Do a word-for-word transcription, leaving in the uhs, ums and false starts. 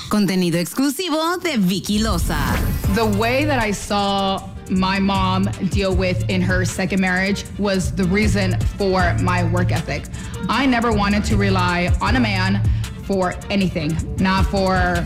Contenido exclusivo de Vicky Loza. The way that I saw my mom deal with in her second marriage was the reason for my work ethic. I never wanted to rely on a man for anything, not for